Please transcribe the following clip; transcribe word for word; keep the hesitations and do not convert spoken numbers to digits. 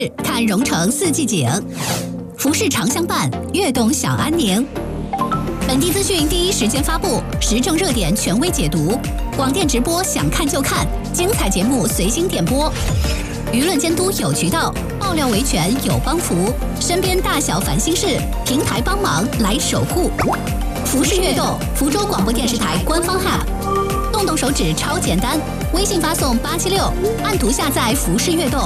看蓉城四季景，服饰常相伴，悦动享安宁。本地资讯第一时间发布，时政热点权威解读，广电直播想看就看，精彩节目随心点播。舆论监督有渠道，爆料维权有帮扶，身边大小烦心事，平台帮忙来守护。服饰悦动，福州广播电视台官方 App， 动动手指超简单，微信发送八七六，按图下载服饰悦动。